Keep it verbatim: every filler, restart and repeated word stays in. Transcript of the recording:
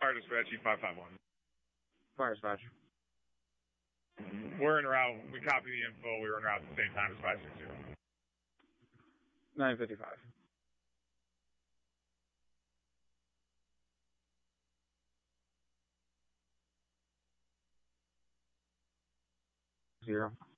Fire dispatch, E five five one. Fire dispatch. We're en route. We copy the info. We were en route at the same time as five six zero. nine fifty-five. Zero.